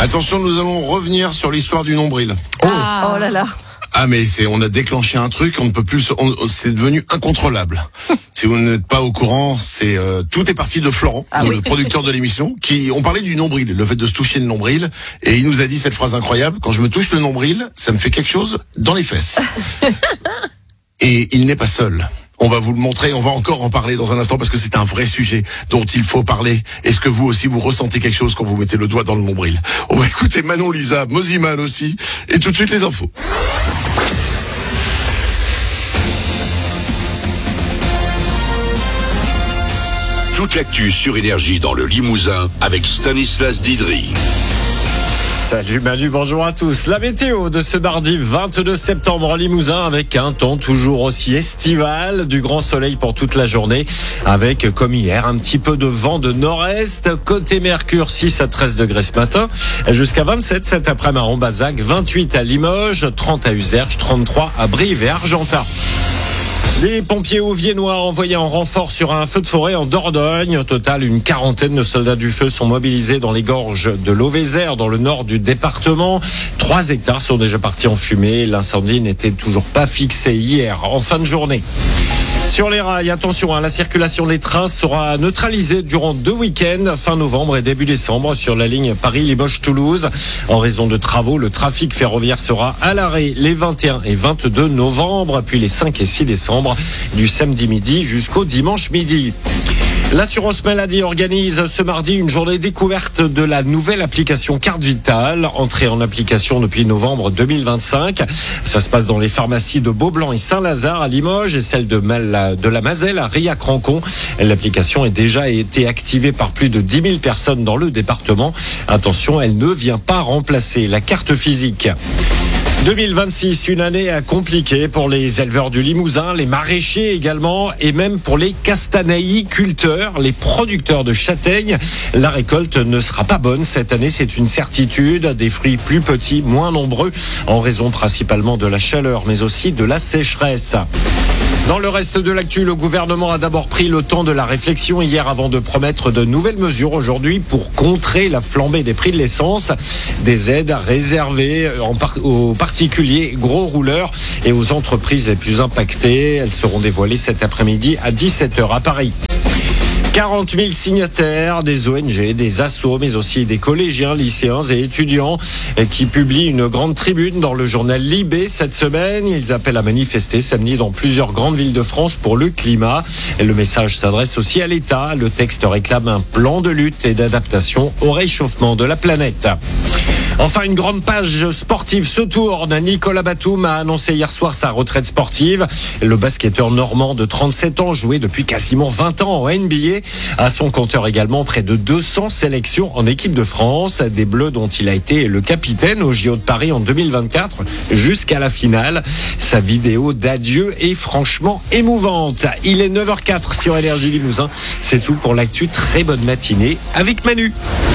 Attention, nous allons revenir sur l'histoire du nombril. Oh là là. Ah mais on a déclenché un truc, on ne peut plus, c'est devenu incontrôlable. Si vous n'êtes pas au courant, tout est parti de Florent, le producteur de l'émission, on parlait du nombril, le fait de se toucher le nombril, et il nous a dit cette phrase incroyable: quand je me touche le nombril, ça me fait quelque chose dans les fesses. Et il n'est pas seul. On va vous le montrer, on va encore en parler dans un instant parce que c'est un vrai sujet dont il faut parler. Est-ce que vous aussi vous ressentez quelque chose quand vous mettez le doigt dans le nombril? On va écouter Manon Lisa, Moziman aussi, et tout de suite les infos. Toute l'actu sur Énergie dans le Limousin avec Stanislas Didry. Salut Manu, bonjour à tous. La météo de ce mardi 22 septembre en Limousin avec un temps toujours aussi estival, du grand soleil pour toute la journée avec, comme hier, un petit peu de vent de nord-est. Côté Mercure, 6 à 13 degrés ce matin, jusqu'à 27 cet après-midi à Ambazac, 28 à Limoges, 30 à Uzerche, 33 à Brive et Argentat. Les pompiers auviennois envoyés en renfort sur un feu de forêt en Dordogne. Au total, une quarantaine de soldats du feu sont mobilisés dans les gorges de l'Auvézère, dans le nord du département. 3 hectares sont déjà partis en fumée. L'incendie n'était toujours pas fixé hier, en fin de journée. Sur les rails, attention, la circulation des trains sera neutralisée durant 2 week-ends, fin novembre et début décembre, sur la ligne Paris-Limoges-Toulouse. En raison de travaux, le trafic ferroviaire sera à l'arrêt les 21 et 22 novembre, puis les 5 et 6 décembre, du samedi midi jusqu'au dimanche midi. L'assurance maladie organise ce mardi une journée découverte de la nouvelle application Carte Vitale, entrée en application depuis novembre 2025. Ça se passe dans les pharmacies de Beaublanc et Saint-Lazare à Limoges et celle de la Mazelle à Rilhac-Rancon. L'application a déjà été activée par plus de 10 000 personnes dans le département. Attention, elle ne vient pas remplacer la carte physique. 2026, une année compliquée pour les éleveurs du Limousin, les maraîchers également, et même pour les castanéiculteurs, les producteurs de châtaignes. La récolte ne sera pas bonne cette année, c'est une certitude. Des fruits plus petits, moins nombreux, en raison principalement de la chaleur, mais aussi de la sécheresse. Dans le reste de l'actu, le gouvernement a d'abord pris le temps de la réflexion hier avant de promettre de nouvelles mesures aujourd'hui pour contrer la flambée des prix de l'essence. Des aides réservées aux particuliers gros rouleurs et aux entreprises les plus impactées. Elles seront dévoilées cet après-midi à 17h à Paris. 40 000 signataires, des ONG, des assos, mais aussi des collégiens, lycéens et étudiants qui publient une grande tribune dans le journal Libé cette semaine. Ils appellent à manifester samedi dans plusieurs grandes villes de France pour le climat. Et le message s'adresse aussi à l'État. Le texte réclame un plan de lutte et d'adaptation au réchauffement de la planète. Enfin, une grande page sportive se tourne. Nicolas Batum a annoncé hier soir sa retraite sportive. Le basketteur normand de 37 ans, joué depuis quasiment 20 ans en NBA, a son compteur également près de 200 sélections en équipe de France. Des Bleus dont il a été le capitaine au JO de Paris en 2024 jusqu'à la finale. Sa vidéo d'adieu est franchement émouvante. Il est 9h04 sur Énergie Limousin. C'est tout pour l'actu. Très bonne matinée avec Manu.